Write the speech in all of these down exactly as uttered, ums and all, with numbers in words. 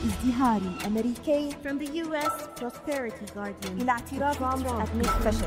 ازدهاري أمريكي from the U S Prosperity Guardian إلى اعتراف ترامب فشل.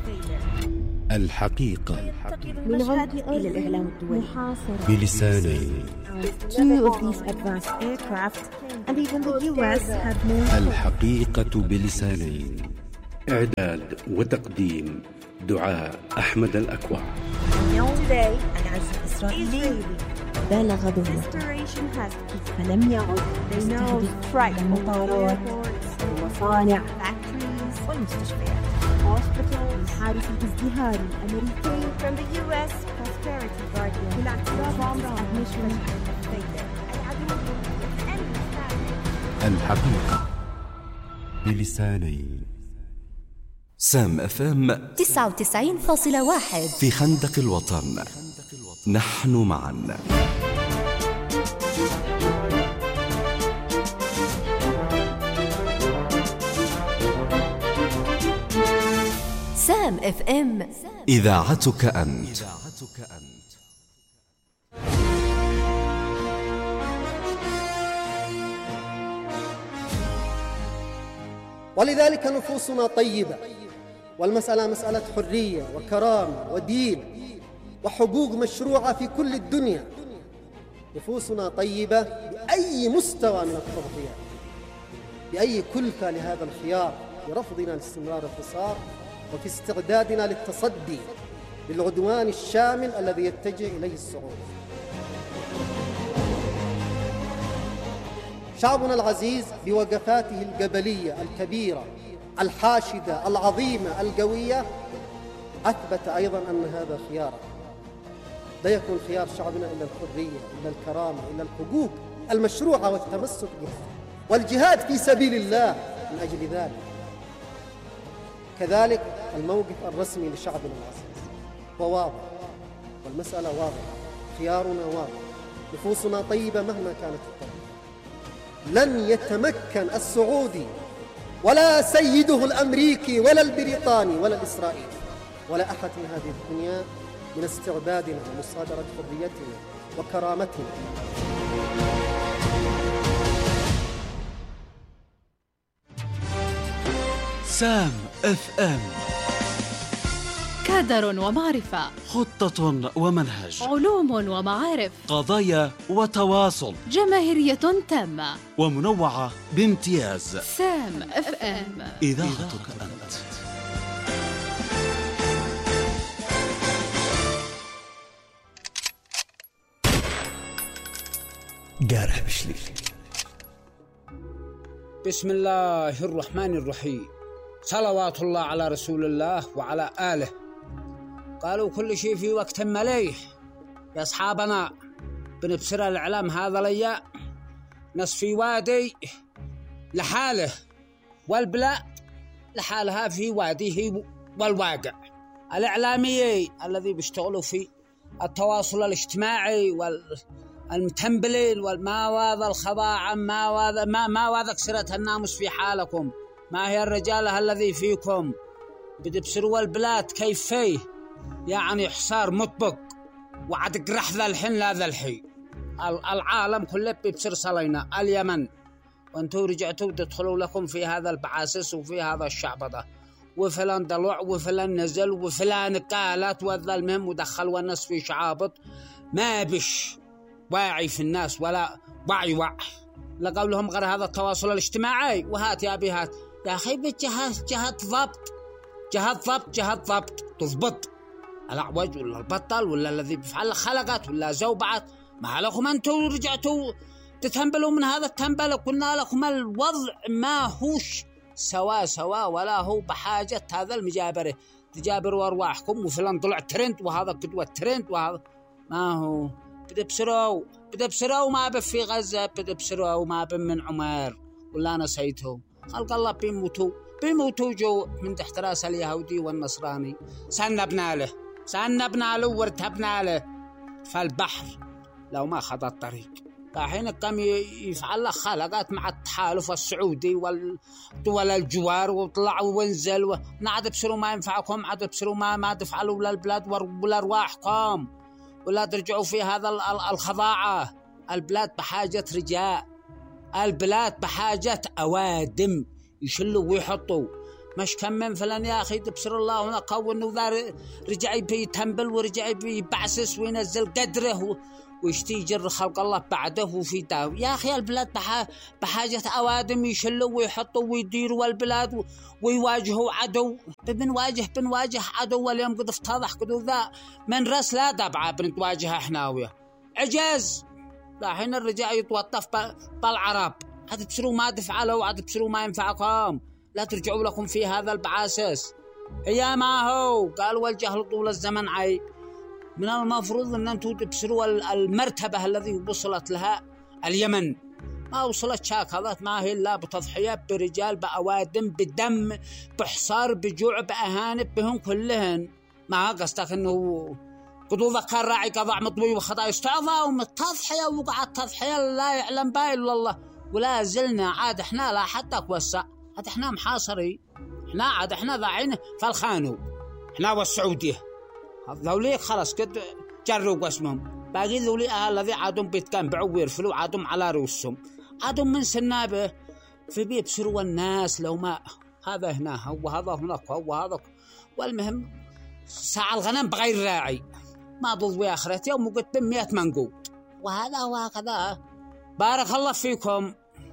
الحقيقة من عد إلى الإعلام الدولي محاصرة بلسانين. Two of these advanced aircraft and even the U S have moved. الحقيقة بلسانين. إعداد وتقديم دعاء أحمد الأكوع. Today العزف الإسرائيلي بالغ ظهوره فلم يعد يستهدف المطارات والمصانع والمستشفيات. الحادث الازدهاري الأمريكي from the U S Prosperity Guardian بالاعتراف admission الحقيقة بلسانين. سام اف ام تسعة وتسعين فاصلة واحد في خندق الوطن، نحن معا. سام اف ام إذاعتك أنت. ولذلك نفوسنا طيبة، والمسألة مسألة حرية وكرامة ودين وحقوق مشروعة في كل الدنيا. نفوسنا طيبة بأي مستوى من التضحيات، بأي كلفة لهذا الخيار، برفضنا لاستمرار الحصار وفي استعدادنا للتصدي للعدوان الشامل الذي يتجه إليه الصعود. شعبنا العزيز بوقفاته الجبلية الكبيرة الحاشدة العظيمة القوية أثبت أيضا أن هذا خياره. لا يكون خيار شعبنا إلا الحرية، إلا الكرامة، إلا الحقوق المشروعة والتمسك بها والجهاد في سبيل الله من أجل ذلك. كذلك الموقف الرسمي لشعبنا العزيز وواضح، والمسألة واضحة، خيارنا واضح، نفوسنا طيبة مهما كانت الطريقة. لن يتمكن السعودي ولا سيده الأمريكي ولا البريطاني ولا الإسرائيلي ولا أحد من هذه الدنيا من استعبادنا ومصادرة حريتنا وكرامتنا. سام اف ام، كادر ومعرفة، خطة ومنهج، علوم ومعارف، قضايا وتواصل، جماهيرية تامة ومنوعة بامتياز. سام اف ام، إذاعتك أنت. قارح بشلي. بسم الله الرحمن الرحيم، صلوات الله على رسول الله وعلى آله. قالوا كل شيء في وقت مليح. يا أصحابنا بنبصر الإعلام هذا ليا ناس في وادي لحاله والبلاد لحالها في واديه والواقع. الإعلاميين الذي بيشتغلوا في التواصل الاجتماعي والمتنبلين والماواذا الخضاعة ماواذا ما ماواذا كسرة الناموس في حالكم. ما هي الرجالة الذي فيكم بتبصروا البلاد كيف فيه، يعني حصار مطبق وعد قرح ذا الحين لا ذا الحين. العالم كله بيبصر صلينا اليمن، وانتوا رجعتوا تدخلوا لكم في هذا البعاسس وفي هذا الشعب ده، وفلان دلوع وفلان نزل وفلان قالت وذا المهم ودخل والناس في شعابط. ما بش واعي في الناس ولا وعي وعي لقولهم غير هذا التواصل الاجتماعي. وهات يا أبي هات يا أخي بجهات جهات ضبط، جهات ضبط جهات ضبط تضبط الأعوج ولا البطل ولا الذي بفعل خلقت ولا زوبعت. ما لكم أنتوا رجعتوا تتنبلوا من هذا التنبل؟ قلنا لكم الوضع ما هوش سوا سوا ولا هو بحاجة هذا المجابرة. تجابروا أرواحكم وفلان طلع ترند وهذا قدوة ترند وهذا ما هو. بدبسروا بدبسروا ما بفي غزة، بدبسروا ما بن من عمر ولا نسيتهم. خلق الله بيموتوا بيموتوا جو من تحت راس اليهودي والنصراني. سنبنا له سنبنا له وارتبنا له فالبحر لو ما خذ الطريق. الحين كم يفعل له خلقات مع التحالف السعودي والدول الجوار وطلعوا وانزل ونعد بسروا ما ينفعكم، عاد بسروا ما ما تفعلوا للبلاد ولا أرواحكم ولا ترجعوا في هذا الخضاعة. البلاد بحاجة رجاء، البلاد بحاجة أوادم يشلوا ويحطوا، مش كم من فلان يا أخي تبصر الله هنا قوي إنه ذا رجع يتنبل ورجع يبعسس وينزل قدره ويشتي يجر خلق الله بعده وفي داو. يا أخي البلاد بحاجة أوادم يشلوا ويحطوا ويديروا البلاد ويواجهوا عدو. بنواجه بنواجه عدو واليوم قد افتضح قد ذا من رأس لا دبعة بنتواجه إحناوية عجاز. الحين الرجاء يتوطف بالعرب، عاد تبصروا ما تفعلوا وعاد تبصروا ما ينفعكم، لا ترجعوا لكم في هذا البعاسس. هي ما هو قال والجهل طول الزمن عيب. من المفروض أن أنتم تبصروا المرتبة الذي وصلت لها اليمن، ما وصلت شاكلات ما هي إلا بتضحية برجال بأوادم بدم بحصار بجوع بأهانب بهم كلهن. ما قصدك أنه قدو ذكر راعي قضاء مطبوي وخطأ يستعظى ومتضحية وقعت تضحية لا يعلم بها إلا الله. ولا زلنا عاد إحنا لا حتى كوسع، عاد إحنا محاصري، إحنا عاد إحنا ضاعين فالخانو إحنا والسعودية. ذوليك خلاص قد جروا قسمهم، باقي ذولي أهل الذي عادهم بيتكنبعوا ويرفلوا عادهم على رؤوسهم، عادهم من سنابه في بيبصروا الناس لو ما هذا هنا وهذا هناك وهذا. والمهم ساعة الغنم بغير راعي ما ضوي آخرتي يوم وقت بمئة منقود وهذا وهكذا. بارك الله فيكم.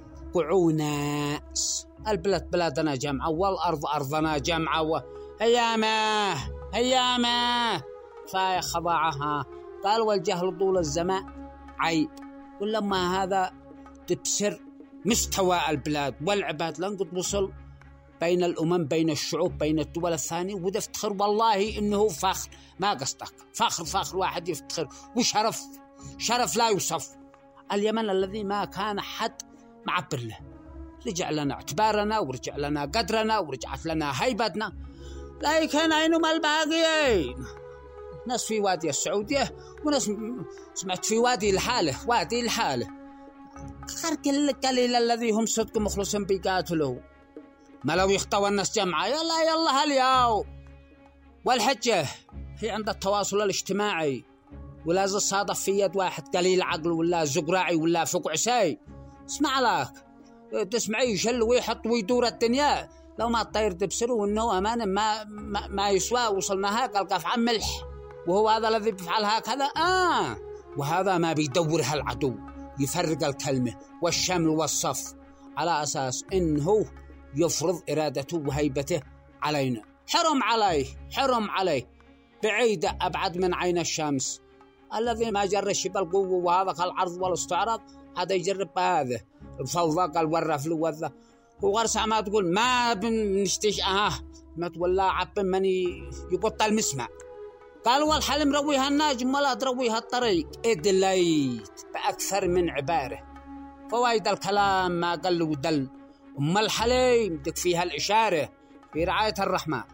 قعوناس البلد بلادنا جمعة والأرض أرضنا جمعة وهيامه هيامه فاي خضاعها. قال والجهل طول الزمان عيب. ولما هذا تبصر مستوى البلاد والعباد لن قد وصل بين الأمم بين الشعوب بين الدول الثانية وده افتخر والله إنه فخر ما قصدك فخر فخر واحد يفتخر وشرف شرف لا يوصف. اليمن الذي ما كان حد معبر له رجع لنا اعتبارنا ورجع لنا قدرنا ورجعت لنا هيبتنا. لكن أينما الباقيين ناس في وادي السعودية وناس سمعت في وادي الحالة وادي الحالة خرق القليل الذي هم صدق مخلصين بيقاتلوا ما لو يخطوا الناس جمعة يلا يلا هالياو. والحجة هي عند التواصل الاجتماعي ولازم صادف في يد واحد قليل عقل ولا زقراعي ولا فوق عساي. اسمع لك تسمعي يشل ويحط ويدور الدنيا لو ما الطير تبصروا انه امانه ما ما, ما يسوى وصلنا هاك القف عن ملح وهو هذا الذي بيفعل هكذا. اه وهذا ما بيدورها العدو يفرق الكلمه والشمل والصف على اساس انه يفرض ارادته وهيبته علينا. حرم عليه حرم عليه بعيده ابعد من عين الشمس. الذي ما جرش بالقوه وهذا العرض والاستعراض هذا يجرب هذا الفوضى قال ورف له وذا وغرسة ما تقول ما بنشتش اه ما تولى عب من يبطل مسمع. قال والحلم رويها الناجم ولا ترويها الطريق ادليت بأكثر من عبارة. فوائد الكلام ما قل ودل أم الحليم دك فيها الإشارة في رعاية الرحمن.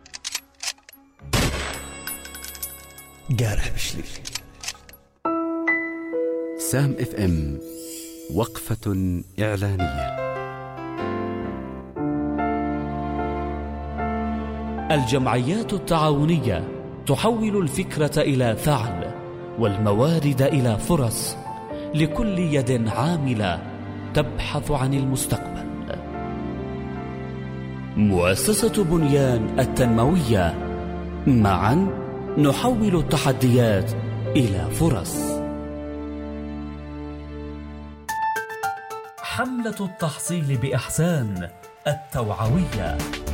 قارح بشلي سام اف ام وقفة إعلانية. الجمعيات التعاونية تحول الفكرة إلى فعل والموارد إلى فرص لكل يد عاملة تبحث عن المستقبل. مؤسسة بنيان التنموية، معا نحول التحديات إلى فرص. حملة التحصيل بإحسان التوعوية.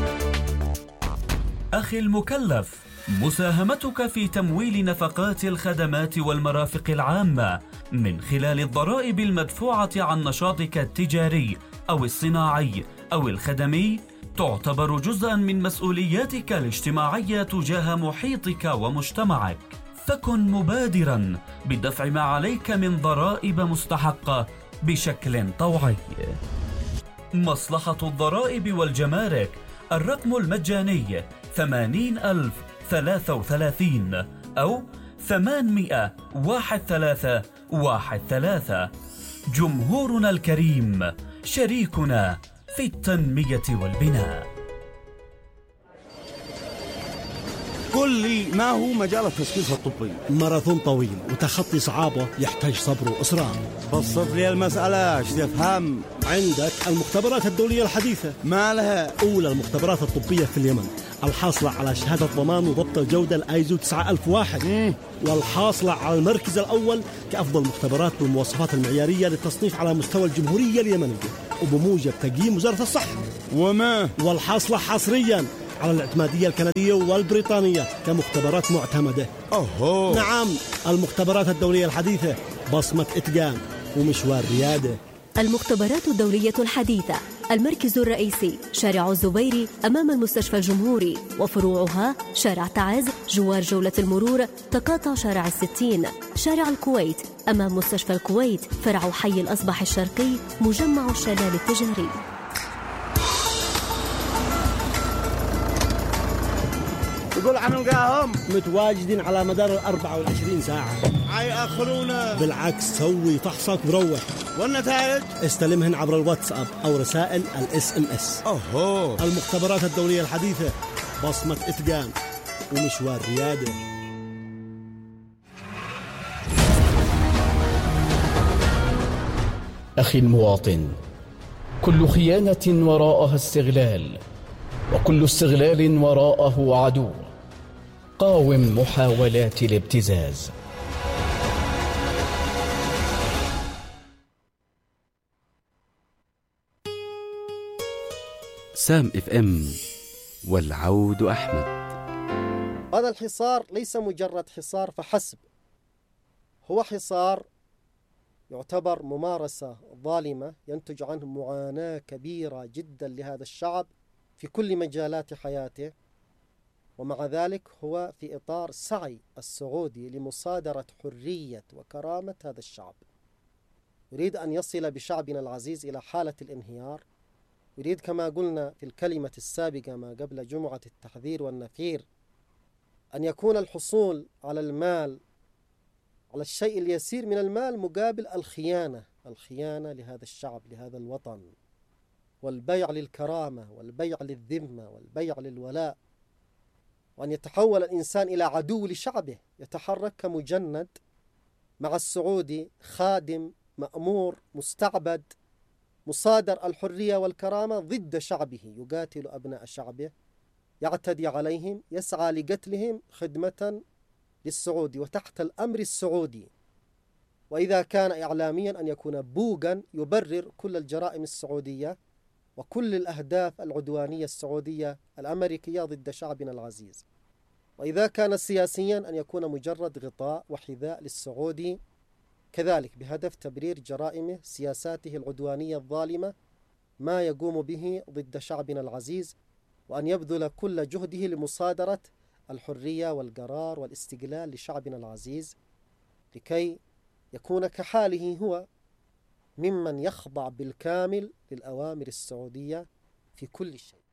أخي المكلف، مساهمتك في تمويل نفقات الخدمات والمرافق العامة من خلال الضرائب المدفوعة عن نشاطك التجاري أو الصناعي أو الخدمي تعتبر جزءاً من مسؤولياتك الاجتماعية تجاه محيطك ومجتمعك. فكن مبادراً بدفع ما عليك من ضرائب مستحقة بشكل طوعي. مصلحة الضرائب والجمارك، الرقم المجاني ثمانين ألف ثلاثة وثلاثين أو ثمانمائة واحد ثلاثة واحد ثلاثة. جمهورنا الكريم شريكنا في التنمية والبناء. قل لي ما هو مجال التشخيص الطبي؟ ماراثون طويل وتخطي صعابه يحتاج صبر وإصرار. بسط لي المسألة ايش تفهم. عندك المختبرات الدولية الحديثة، ما لها؟ أولى المختبرات الطبية في اليمن، الحاصلة على شهادة ضمان وضبط الجودة الآيزو تسعة ألف وواحد، مم. والحاصلة على المركز الأول كأفضل مختبرات بالمواصفات المعيارية للتصنيف على مستوى الجمهورية اليمنية وبموجب تقييم وزارة الصحة. وما والحاصلة حصريا على الاعتمادية الكندية والبريطانية كمختبرات معتمدة. أوه. نعم، المختبرات الدولية الحديثة بصمة إتقان ومشوار ريادة. المختبرات الدولية الحديثة، المركز الرئيسي شارع الزبيري أمام المستشفى الجمهوري، وفروعها شارع تعز جوار جولة المرور تقاطع شارع الستين، شارع الكويت أمام مستشفى الكويت، فرع حي الأصبح الشرقي مجمع الشلال التجاري. يقول عن نلقاهم متواجدين على مدار الأربعة والعشرين ساعة. حيأخرونا؟ بالعكس، سوي فحصك وروح. والنتائج استلمهن عبر الواتساب أو رسائل الاس ام اس. أوه. المختبرات الدولية الحديثة بصمة إتقان ومشوار ريادة. أخي المواطن، كل خيانة وراءها استغلال، وكل استغلال وراءه عدو. قاوم محاولات الابتزاز. سام اف ام والعود أحمد. هذا الحصار ليس مجرد حصار فحسب، هو حصار يعتبر ممارسة ظالمة ينتج عنه معاناة كبيرة جدا لهذا الشعب في كل مجالات حياته، ومع ذلك هو في إطار سعي السعودي لمصادرة حرية وكرامة هذا الشعب. يريد أن يصل بشعبنا العزيز إلى حالة الانهيار، يريد كما قلنا في الكلمة السابقة ما قبل جمعة التحذير والنفير أن يكون الحصول على المال، على الشيء اليسير من المال، مقابل الخيانة، الخيانة لهذا الشعب، لهذا الوطن، والبيع للكرامة والبيع للذمة والبيع للولاء، وأن يتحول الإنسان إلى عدو لشعبه، يتحرك كمجند مع السعودي، خادم مأمور مستعبد مصادر الحرية والكرامة ضد شعبه، يقاتل أبناء شعبه، يعتدي عليهم، يسعى لقتلهم خدمة للسعودي وتحت الأمر السعودي. وإذا كان إعلاميا أن يكون بوغا يبرر كل الجرائم السعودية وكل الأهداف العدوانية السعودية الأمريكية ضد شعبنا العزيز. وإذا كان سياسيا أن يكون مجرد غطاء وحذاء للسعودي كذلك بهدف تبرير جرائمه، سياساته العدوانية الظالمة، ما يقوم به ضد شعبنا العزيز، وأن يبذل كل جهده لمصادرة الحرية والقرار والاستقلال لشعبنا العزيز، لكي يكون كحاله هو ممن يخضع بالكامل للأوامر السعودية في كل شيء.